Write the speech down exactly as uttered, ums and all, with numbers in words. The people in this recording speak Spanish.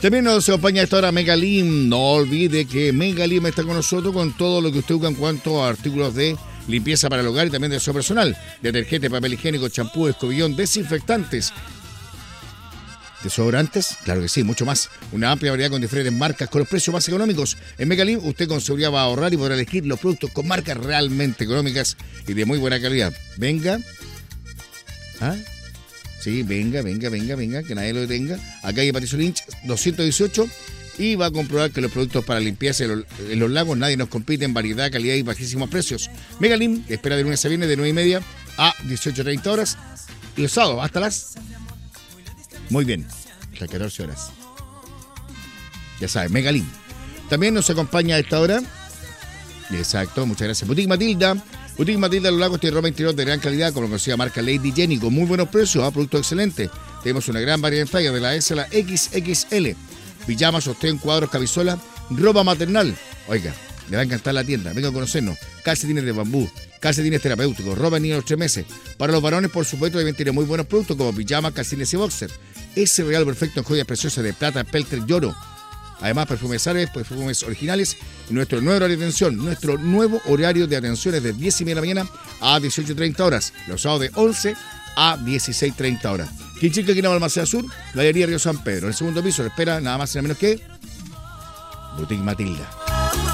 También nos acompaña a esta hora Megalim. No olvide que Megalim está con nosotros con todo lo que usted busca en cuanto a artículos de limpieza para el hogar y también de su personal. Detergente, papel higiénico, champú, escobillón, desinfectantes. ¿Desodorantes? Claro que sí, mucho más. Una amplia variedad con diferentes marcas con los precios más económicos. En Megalim usted con seguridad va a ahorrar y podrá elegir los productos con marcas realmente económicas y de muy buena calidad. Venga. ¿Ah? Sí, venga, venga, venga, venga, que nadie lo detenga. Acá hay Patricio Lynch, doscientos dieciocho, y va a comprobar que los productos para limpieza en los, en los lagos nadie nos compite en variedad, calidad y bajísimos precios. Megalim espera de lunes a viernes de nueve y media a dieciocho treinta horas y los sábados hasta las... Muy bien, hasta catorce horas. Ya saben, Megalim. También nos acompaña a esta hora. Exacto, muchas gracias. Boutique Matilda. Boutique Matilda Los Lagos tiene ropa interior de gran calidad con la conocida marca Lady Jenny con muy buenos precios, a productos excelentes. Tenemos una gran variedad de tallas de la S a la equis equis ele. Pijamas, sostén, cuadros, camisola, ropa maternal. Oiga, le va a encantar la tienda. Venga a conocernos. Calcetines de bambú, calcetines terapéuticos, ropa de niños de los tres meses. Para los varones, por supuesto, también tiene muy buenos productos como pijamas, calcetines y boxer. Ese regalo perfecto en joyas preciosas de plata, peltre y oro. Además, perfumes árabes, perfumes originales y nuestro nuevo horario de atención. Nuestro nuevo horario de atención es de diez y media de la mañana a dieciocho treinta horas. Los sábados de once a dieciséis treinta horas. Quinchica, Quinaba, Almacén Sur, Galería Río San Pedro. En el segundo piso le espera nada más y nada menos que Boutique Matilda.